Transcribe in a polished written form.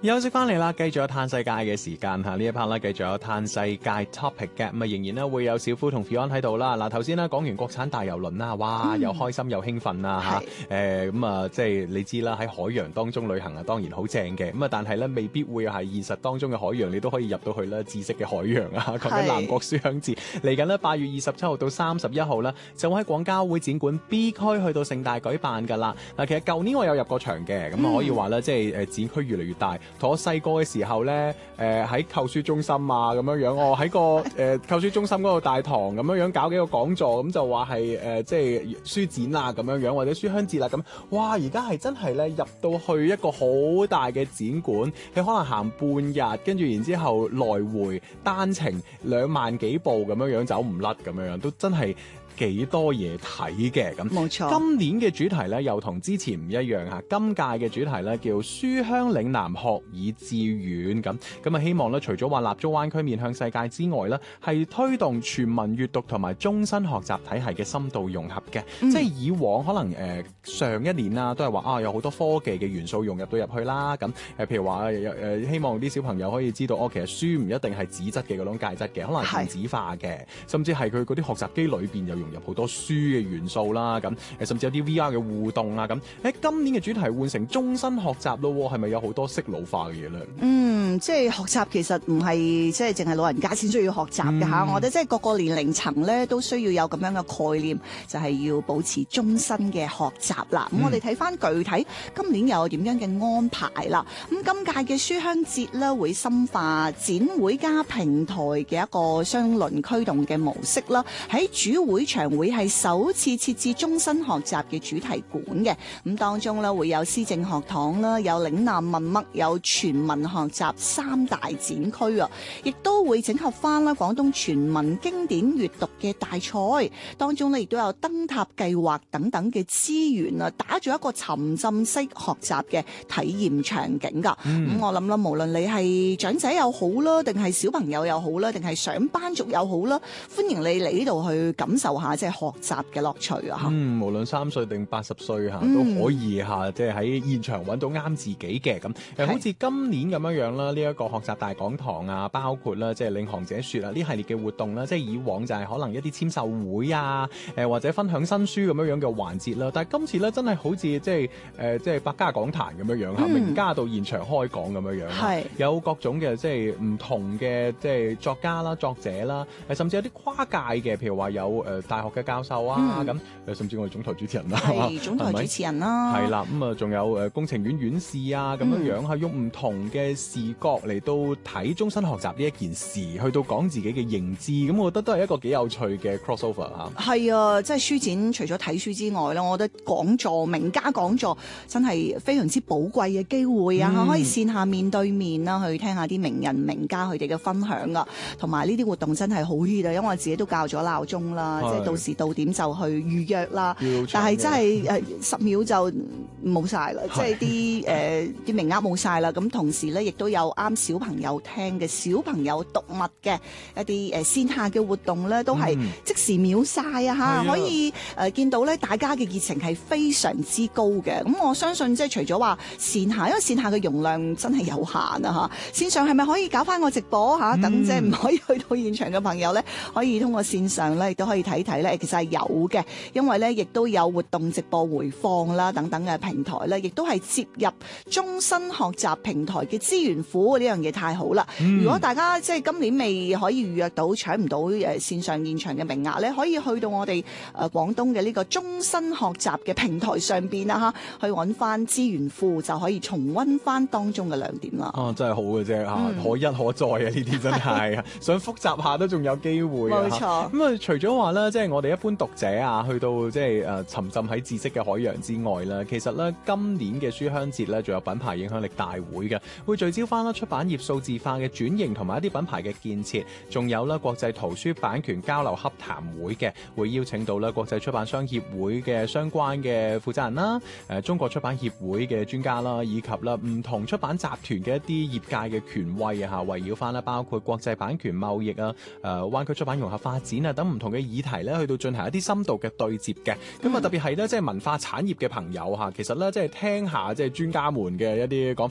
休息翻嚟啦，繼續有嘆世界嘅時間嚇，呢一 part 啦，繼續有嘆世界 topic 嘅，咁啊仍然咧會有小夫同 Fion 喺度啦。嗱頭先咧講完國產大遊輪啦，哇又開心又興奮啦嚇，咁啊即係你知啦，喺海洋當中旅行啊當然好正嘅，咁啊但係咧未必會係現實當中嘅海洋，你都可以入到去啦知識嘅海洋啊。講緊南國書香節嚟緊咧8月27號到31號啦，就喺廣交會展館 B 區去到盛大舉辦㗎啦。嗱其實舊年我有入過場嘅，咁啊可以話咧即係展區越嚟越大。同我細個嘅時候咧，喺購書中心啊咁樣樣，我喺個購書中心嗰個大堂咁樣樣搞幾個講座，咁就話係即係書展啊咁樣樣，或者書香節啦咁。哇！而家係真係咧入到去一個好大嘅展館，你可能行半日，跟住然之後來回單程2萬幾步咁樣樣走唔甩咁樣樣，都真係幾多嘢睇嘅咁。 冇錯， 今年嘅主題咧又同之前唔一樣嚇，今屆嘅主題咧叫書香嶺南學以致遠咁啊，希望咧除咗話立足灣區面向世界之外咧，係推動全民閱讀同埋終身學習體系嘅深度融合嘅。即係以往可能上一年啦，都係話有好多科技嘅元素融入到入去啦。咁譬如話希望啲小朋友可以知道其實書唔一定係紙質嘅嗰種介質嘅，可能係電子化嘅，甚至係佢嗰啲學習機裏邊又融入好多書嘅元素啦。咁甚至有啲 VR 嘅互動啊咁。今年嘅主題換成終身學習咯，係咪有好多識老化嘅嘢咧？ 即係學習其實唔係即係淨係老人家先需要學習嘅嚇，我覺得即係各個年齡層咧都需要有咁樣嘅概念，就係要保持終身嘅學習啦。咁我哋睇翻具體今年又有點樣嘅安排啦。咁今屆嘅書香節咧會深化展會加平台嘅一個雙輪驅動嘅模式啦。喺主會場會係首次設置終身學習嘅主題館嘅，咁當中咧會有思政學堂啦，有嶺南文脈，有全民學習3大展區啊，亦都會整合翻啦廣東全民經典閱讀嘅大賽，當中咧亦都有燈塔計劃等等嘅資源啊，打造一個沉浸式學習嘅體驗場景㗎。咁我諗啦，無論你係長者又好啦，定係小朋友又好啦，定係上班族又好啦，歡迎你嚟呢度去感受下即係學習嘅樂趣啊！ 無論3歲定80歲都可以即係喺現場揾到啱自己嘅咁。好似今年咁樣樣啦，呢一個學習大講堂啊，包括啦即係領航者說啊呢系列嘅活動啦，即係以往就係可能一啲簽售會啊，或者分享新書咁樣樣嘅環節啦。但係今次咧真係好似即係百家講壇咁樣樣名家到現場開講咁樣樣，有各種嘅即係唔同嘅即係作家啦、作者啦，甚至有啲跨界嘅，譬如話有大學嘅教授啊咁，甚至我哋總台主持人啦， 係總台主持人啦， 係啦，咁啊仲有工程院院士啊咁樣樣，係用唔同嘅視角嚟到睇終身學習呢一件事，去到講自己嘅認知，咁我覺得都係一個幾有趣嘅 crossover 嚇。係啊，即係書展除咗睇書之外咧，我覺得講座、名家講座真係非常之寶貴嘅機會啊！可以線下面對面啦，去聽下啲名人名家佢哋嘅分享啊，同埋呢啲活動真係好 hit 啊！因為我自己都校咗鬧鐘啦，即係到時到點就去預約啦。但係真係10秒就冇晒啦，即係啲名額冇晒啦。咁同時咧，亦都有啱小朋友聽嘅小朋友讀物嘅一啲線下嘅活動咧，都係即時秒晒啊！可以見到咧，大家嘅熱情係非常之高嘅。咁我相信即係除咗話線下，因為線下嘅容量真係有限啊！線上係咪可以搞翻個直播等即係唔可以去到現場嘅朋友咧，可以通過線上咧亦都可以睇睇咧，其實係有嘅，因為咧亦都有活動直播回放啦等等嘅平台咧，亦都係接入終身學習平台嘅資源庫，呢樣嘢太好啦！如果大家即係今年未可以預約到搶唔到線上現場嘅名額咧，可以去到我哋廣東嘅呢個終身學習嘅平台上邊去揾翻資源庫，就可以重溫翻當中嘅亮點啦。 真係好嘅啫可一可再啊！呢啲真係想複習下都仲有機會。冇錯。咁除咗話咧，即係我哋一般讀者啊，去到即係沉浸喺知識嘅海洋之外咧，其實咧今年嘅書香節咧，仲有品牌影響力大會嘅，會聚焦翻啦出版業數字化嘅轉型同埋一啲品牌嘅建設，仲有啦國際圖書版權交流洽談會嘅，會邀請到啦國際出版商協會嘅相關嘅負責人啦，中國出版協會嘅專家啦，以及啦唔同出版集團嘅一啲業界嘅權威啊，圍繞翻啦包括國際版權貿易啊、灣區出版融合發展啊等唔同嘅議題咧，去到進行一啲深度嘅對接嘅。咁特別係咧即係文化產業嘅朋友其實咧即係聽下即係專家們嘅一啲講法。